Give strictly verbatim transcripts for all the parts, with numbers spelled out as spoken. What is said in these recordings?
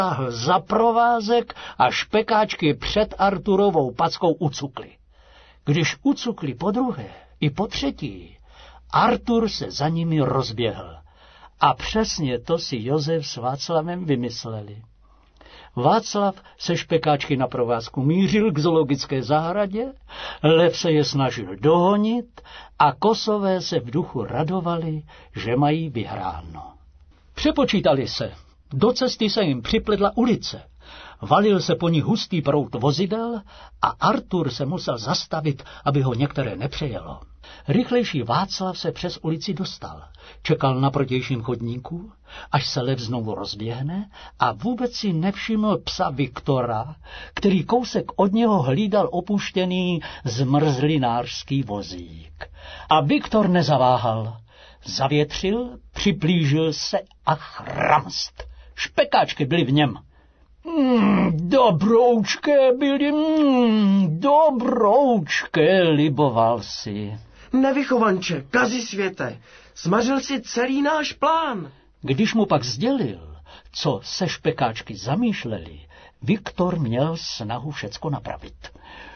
táhl za provázek a špekáčky před Arturovou packou ucukli. Když ucukli po druhé i po třetí, Artur se za nimi rozběhl. A přesně to si Josef s Václavem vymysleli. Václav se špekáčky na provázku mířil k zoologické zahradě, lev se je snažil dohonit a kosové se v duchu radovali, že mají vyhráno. Přepočítali se. Do cesty se jim připledla ulice. Valil se po ní hustý proud vozidel a Artur se musel zastavit, aby ho některé nepřejelo. Rychlejší Václav se přes ulici dostal. Čekal na protějším chodníku, až se lev znovu rozběhne a vůbec si nevšiml psa Viktora, který kousek od něho hlídal opuštěný zmrzlinářský vozík. A Viktor nezaváhal. Zavětřil, připlížil se a chramst. Špekáčky byly v něm. Mm, dobroučké byly, mm, dobroučké, liboval si. Nevychovanče, kazi světe, smažil si celý náš plán. Když mu pak sdělil, co se špekáčky zamýšleli, Viktor měl snahu všecko napravit.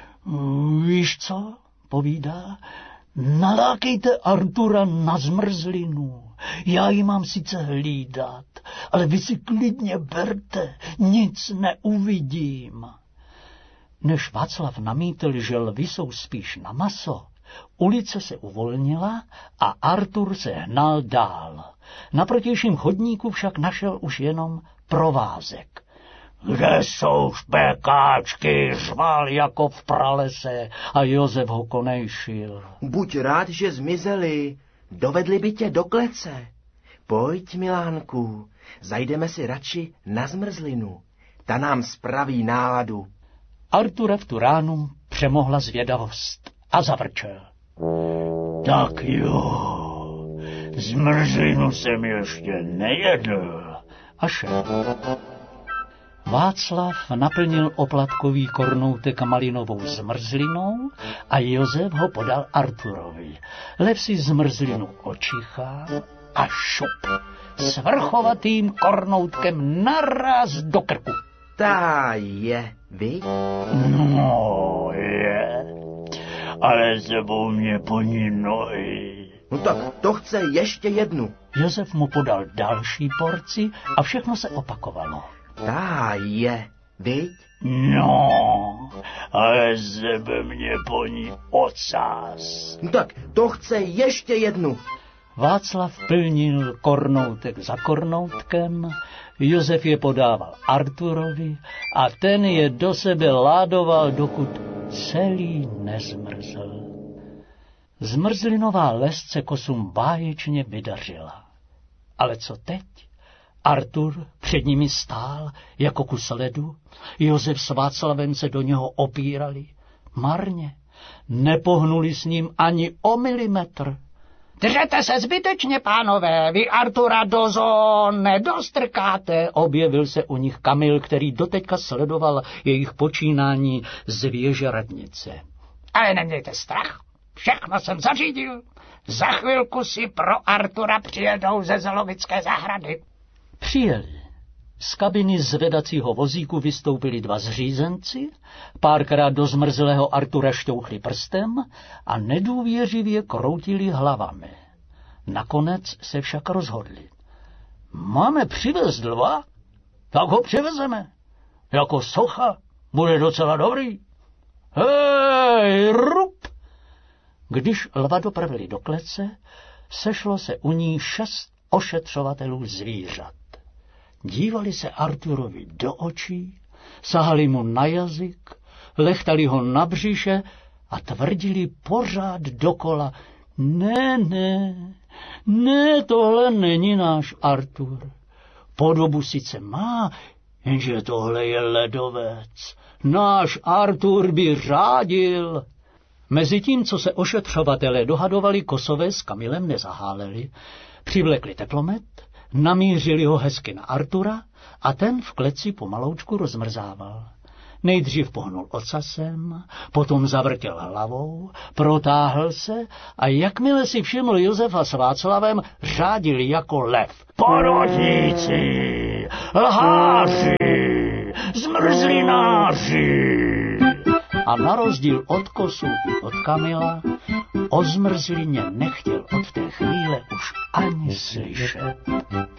Víš co, povídá, nalákejte Artura na zmrzlinu. Já ji mám sice hlídat, ale vy si klidně berte, nic neuvidím. Než Václav namítl, že lvi jsou spíš na maso, ulice se uvolnila a Artur se hnal dál. Na protějším chodníku však našel už jenom provázek. Kde jsou špekáčky, řval jako v pralese a Josef ho konejšil. Buď rád, že zmizeli, dovedli by tě do klece. Pojď, Milánku, zajdeme si radši na zmrzlinu. Ta nám spraví náladu. Artura v tu ránu přemohla zvědavost a zavrčel. Tak jo, zmrzlinu jsem ještě nejedl. A šel. Václav naplnil oplatkový kornoutek malinovou zmrzlinou a Josef ho podal Arturovi. Lev si zmrzlinu očichal a šup. Svrchovatým kornoutkem naraz do krku. Ta je, vy? No je, ale sebou mě poní nohy. No tak to chce ještě jednu. Josef mu podal další porci a všechno se opakovalo. Ta je, viď? No, ale sebe mě poní ocas. No tak to chce ještě jednu. Václav plnil kornoutek za kornoutkem, Josef je podával Arturovi a ten je do sebe ládoval, dokud celý nezmrzl. Zmrzlinová lesce kosům báječně vydařila. Ale co teď? Artur před nimi stál jako kus ledu, Josef s Václavem se do něho opírali. Marně, nepohnuli s ním ani o milimetr. Držete se zbytečně, pánové, vy Artura do zoo nedostrkáte, objevil se u nich Kamil, který doteďka sledoval jejich počínání z věže radnice. Ale nemějte strach, všechno jsem zařídil. Za chvilku si pro Artura přijedou ze zoologické zahrady. Přijeli. Z kabiny zvedacího vozíku vystoupili dva zřízenci, párkrát do zmrzlého Artura šťouchli prstem a nedůvěřivě kroutili hlavami. Nakonec se však rozhodli. Máme přivést lva? Tak ho přivezeme. Jako socha bude docela dobrý. Hej, rup! Když lva dopravili do klece, sešlo se u ní šest ošetřovatelů zvířat. Dívali se Arturovi do očí, sahali mu na jazyk, lechtali ho na břiše a tvrdili pořád dokola: Ne, ne, ne, tohle není náš Artur. Podobu sice má, jenže tohle je ledovec. Náš Artur by řádil. Mezitím, co se ošetřovatelé dohadovali, kosové s Kamilem nezaháleli. Přivlekli teplomet, namířili ho hezky na Artura a ten v kleci pomaloučku rozmrzával. Nejdřív pohnul ocasem, potom zavrtěl hlavou, protáhl se a jakmile si všiml Josefa s Václavem, řádil jako lev. Podvodníci, lháři, Hoří! A na rozdíl od Kosu i od Kamila, o zmrzlině nechtěl od té chvíle už ani slyšet.